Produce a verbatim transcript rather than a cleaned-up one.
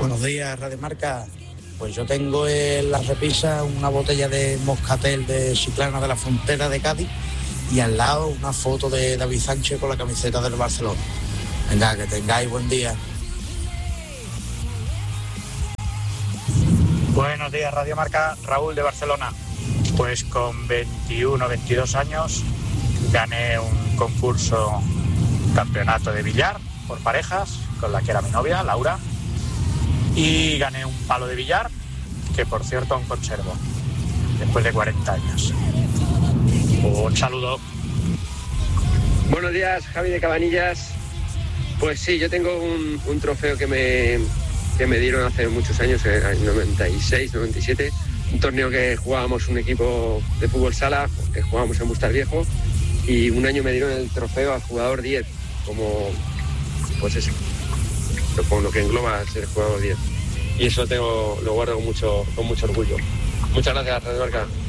Buenos días, Radio Marca. Pues yo tengo en la repisa una botella de Moscatel de Chiclana de la Frontera de Cádiz y al lado una foto de David Sánchez con la camiseta del Barcelona. Venga, que tengáis buen día. Buenos días, Radio Marca. Raúl de Barcelona. Pues con veintiuno, veintidós años gané un concurso, campeonato de billar por parejas, con la que era mi novia, Laura, y gané un palo de billar, que por cierto aún conservo, después de cuarenta años. Un saludo. Buenos días, Javi de Cabanillas. Pues sí, yo tengo un, un trofeo que me, que me dieron hace muchos años, en el noventa y seis, noventa y siete, un torneo que jugábamos un equipo de fútbol sala, que jugábamos en Bustar Viejo, y un año me dieron el trofeo al jugador diez, como, pues eso, con lo que engloba ser jugador diez. Y eso tengo, lo guardo con mucho, con mucho orgullo. Muchas gracias, Radio Marca.